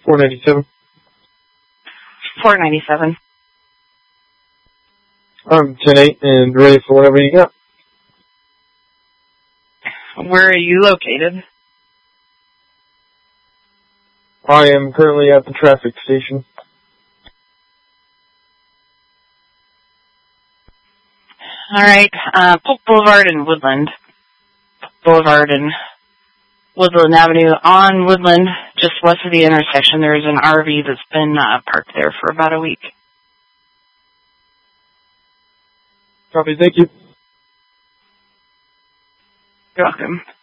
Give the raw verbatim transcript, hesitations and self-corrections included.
four ninety-seven. four ninety-seven. I'm ten eight and ready for whatever you got. Where are you located? I am currently at the traffic station. All right, uh, Polk Boulevard and Woodland. Boulevard and Woodland Avenue. On Woodland, just west of the intersection, there is an R V that's been uh, parked there for about a week. Copy, thank you. You're welcome.